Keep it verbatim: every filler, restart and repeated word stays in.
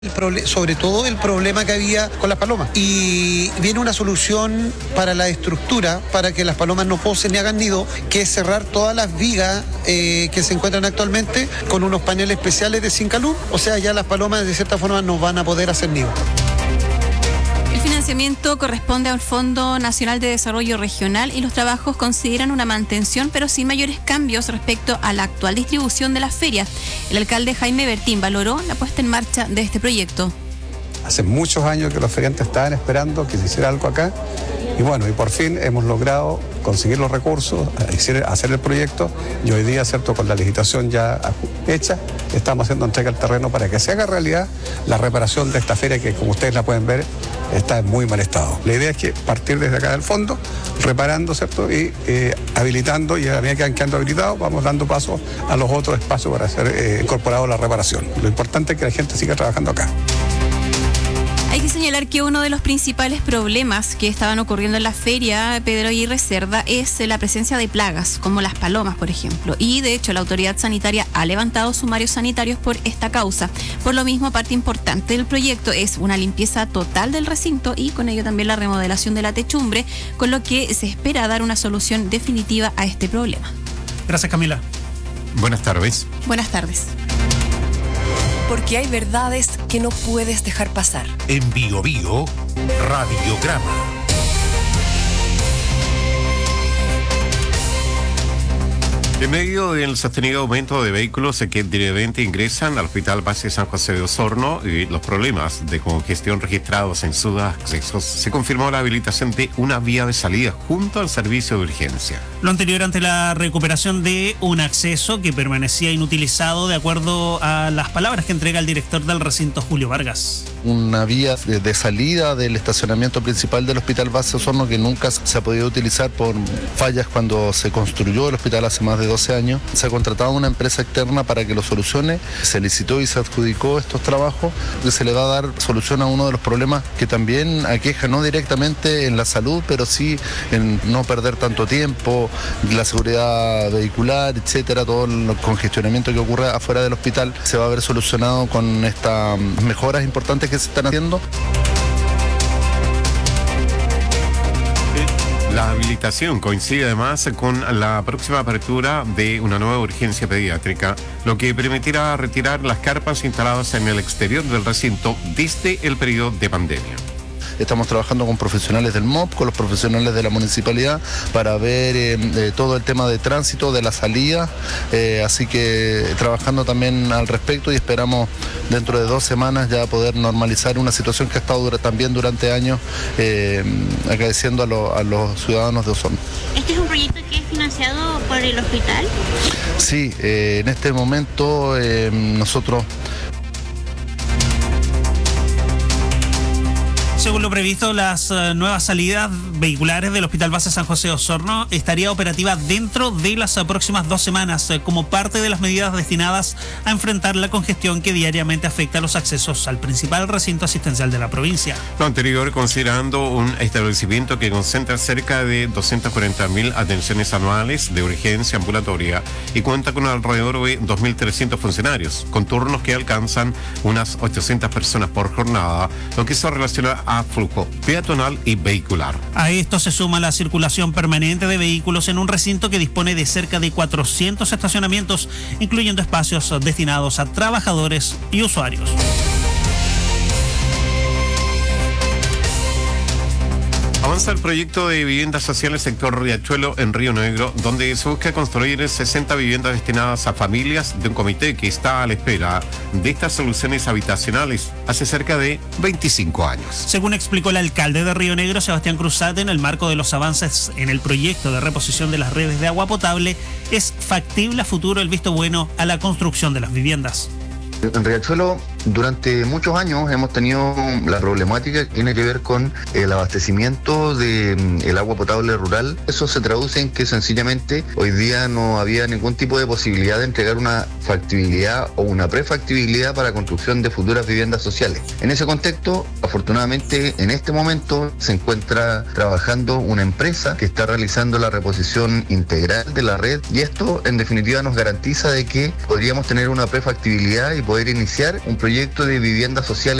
Sobre todo el problema que había con las palomas. Y viene una solución para la estructura, para que las palomas no posen ni hagan nido, que es cerrar todas las vigas eh, que se encuentran actualmente con unos paneles especiales de Sincalum. O sea, ya las palomas de cierta forma no van a poder hacer nido. El financiamiento corresponde al Fondo Nacional de Desarrollo Regional y los trabajos consideran una mantención, pero sin mayores cambios respecto a la actual distribución de las ferias. El alcalde Jaime Bertín valoró la puesta en marcha de este proyecto. Hace muchos años que los feriantes estaban esperando que se hiciera algo acá y bueno, y por fin hemos logrado conseguir los recursos, hacer el proyecto y hoy día, cierto, con la licitación ya hecha, estamos haciendo entrega al terreno para que se haga realidad la reparación de esta feria que, como ustedes la pueden ver, está en muy mal estado. La idea es que partir desde acá del fondo, reparando, ¿cierto? Y eh, habilitando, y a medida que van quedando habilitados, vamos dando paso a los otros espacios para ser eh, incorporado a la reparación. Lo importante es que la gente siga trabajando acá. Hay que señalar que uno de los principales problemas que estaban ocurriendo en la feria Pedro Aguirre Cerda es la presencia de plagas, como las palomas, por ejemplo. Y de hecho la autoridad sanitaria ha levantado sumarios sanitarios por esta causa. Por lo mismo, parte importante del proyecto es una limpieza total del recinto y con ello también la remodelación de la techumbre, con lo que se espera dar una solución definitiva a este problema. Gracias, Camila. Buenas tardes. Buenas tardes. Porque hay verdades que no puedes dejar pasar. En Bio Bio, Radiograma. En medio del sostenido aumento de vehículos que diariamente ingresan al Hospital Base San José de Osorno y los problemas de congestión registrados en sus accesos, se confirmó la habilitación de una vía de salida junto al servicio de urgencia. Lo anterior ante la recuperación de un acceso que permanecía inutilizado, de acuerdo a las palabras que entrega el director del recinto, Julio Vargas. Una vía de, de salida del estacionamiento principal del Hospital Base Osorno que nunca se ha podido utilizar por fallas cuando se construyó el hospital hace más de doce años. Se ha contratado una empresa externa para que lo solucione, se licitó y se adjudicó estos trabajos, que se le va a dar solución a uno de los problemas que también aqueja, no directamente en la salud, pero sí en no perder tanto tiempo, la seguridad vehicular, etcétera. Todo el congestionamiento que ocurre afuera del hospital se va a ver solucionado con estas mejoras importantes que se están haciendo. La habilitación coincide además con la próxima apertura de una nueva urgencia pediátrica, lo que permitirá retirar las carpas instaladas en el exterior del recinto desde el periodo de pandemia. Estamos trabajando con profesionales del M O P, con los profesionales de la municipalidad para ver eh, eh, todo el tema de tránsito, de la salida, eh, así que trabajando también al respecto y esperamos dentro de dos semanas ya poder normalizar una situación que ha estado dura, también durante años eh, agradeciendo a, lo, a los ciudadanos de Osorno. ¿Este es un proyecto que es financiado por el hospital? Sí, eh, en este momento eh, nosotros... Según lo previsto, las uh, nuevas salidas vehiculares del Hospital Base San José de Osorno estaría operativa dentro de las uh, próximas dos semanas, uh, como parte de las medidas destinadas a enfrentar la congestión que diariamente afecta los accesos al principal recinto asistencial de la provincia. Lo anterior considerando un establecimiento que concentra cerca de doscientas cuarenta mil atenciones anuales de urgencia ambulatoria y cuenta con alrededor de dos mil trescientos funcionarios, con turnos que alcanzan unas ochocientas personas por jornada, lo que se relaciona a flujo peatonal y vehicular. A esto se suma la circulación permanente de vehículos en un recinto que dispone de cerca de cuatrocientos estacionamientos, incluyendo espacios destinados a trabajadores y usuarios. Avanza el proyecto de viviendas sociales sector Riachuelo en Río Negro, donde se busca construir sesenta viviendas destinadas a familias de un comité que está a la espera de estas soluciones habitacionales hace cerca de veinticinco años. Según explicó el alcalde de Río Negro, Sebastián Cruzate, en el marco de los avances en el proyecto de reposición de las redes de agua potable, es factible a futuro el visto bueno a la construcción de las viviendas. En Riachuelo, durante muchos años hemos tenido la problemática que tiene que ver con el abastecimiento del agua potable rural. Eso se traduce en que sencillamente hoy día no había ningún tipo de posibilidad de entregar una factibilidad o una prefactibilidad para construcción de futuras viviendas sociales. En ese contexto, afortunadamente, en este momento se encuentra trabajando una empresa que está realizando la reposición integral de la red y esto en definitiva nos garantiza de que podríamos tener una prefactibilidad y poder iniciar un proyecto proyecto de vivienda social